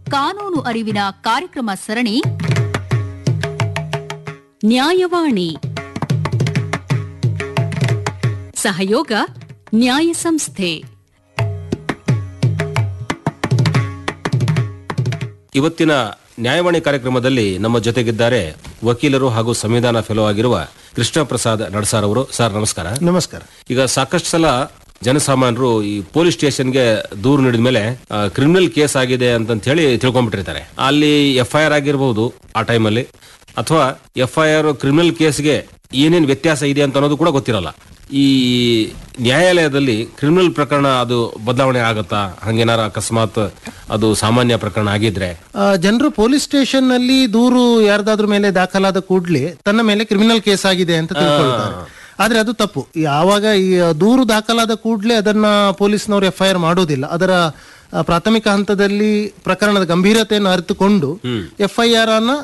ಕಾನೂನು ಅರಿವಿನ ಕಾರ್ಯಕ್ರಮ ಸರಣಿ ನ್ಯಾಯವಾಣಿ. ಸಹಯೋಗ ನ್ಯಾಯ ಸಂಸ್ಥೆ. ಇವತ್ತಿನ ನ್ಯಾಯವಾಣಿ ಕಾರ್ಯಕ್ರಮದಲ್ಲಿ ನಮ್ಮ ಜೊತೆಗಿದ್ದಾರೆ ವಕೀಲರು ಹಾಗೂ ಸಂವಿಧಾನ ಫೆಲೋ ಆಗಿರುವ ಕೃಷ್ಣ ಪ್ರಸಾದ್ ನಡಸಾರ್ ಅವರು. ಸರ್ ನಮಸ್ಕಾರ. ನಮಸ್ಕಾರ. ಈಗ ಸಾಕಷ್ಟು ಸಲ ಜನಸಾಮಾನ್ಯರು ಈ ಪೊಲೀಸ್ ಸ್ಟೇಷನ್ಗೆ ದೂರು ನೀಡಿದ ಮೇಲೆ ಕ್ರಿಮಿನಲ್ ಕೇಸ್ ಆಗಿದೆ ಅಂತ ಹೇಳಿ ತಿಳ್ಕೊಂಡ್ಬಿಟ್ಟಿರ್ತಾರೆ. ಅಲ್ಲಿ FIR ಆಗಿರಬಹುದು ಆ ಟೈಮಲ್ಲಿ, ಅಥವಾ FIR ಕ್ರಿಮಿನಲ್ ಕೇಸ್ಗೆ ಏನೇನು ವ್ಯತ್ಯಾಸ ಇದೆ ಅಂತ ಅನ್ನೋದು ಕೂಡ ಗೊತ್ತಿರಲ್ಲ. ಈ ನ್ಯಾಯಾಲಯದಲ್ಲಿ ಕ್ರಿಮಿನಲ್ ಪ್ರಕರಣ ಅದು ಬದಲಾವಣೆ ಆಗತ್ತಾ? ಹಂಗೇನಾರ ಅಕಸ್ಮಾತ್ ಅದು ಸಾಮಾನ್ಯ ಪ್ರಕರಣ ಆಗಿದ್ರೆ ಜನರು ಪೊಲೀಸ್ ಸ್ಟೇಷನ್ ನಲ್ಲಿ ದೂರು ಯಾರ್ದಾದ್ರ ಮೇಲೆ ದಾಖಲಾದ ಕೂಡ್ಲೆ ತನ್ನ ಮೇಲೆ ಕ್ರಿಮಿನಲ್ ಕೇಸ್ ಆಗಿದೆ ಅಂತ ತಿಳ್ಕೊಳ್ತಾರೆ. ಆದ್ರೆ ಅದು ತಪ್ಪು. ಯಾವಾಗ ಈ ದೂರು ದಾಖಲಾದ ಕೂಡ್ಲೆ ಅದನ್ನ ಪೊಲೀಸ್ನವರು FIR ಮಾಡೋದಿಲ್ಲ. ಅದರ ಪ್ರಾಥಮಿಕ ಹಂತದಲ್ಲಿ ಪ್ರಕರಣದ ಗಂಭೀರತೆಯನ್ನು ಅರಿತುಕೊಂಡು FIR ಅನ್ನ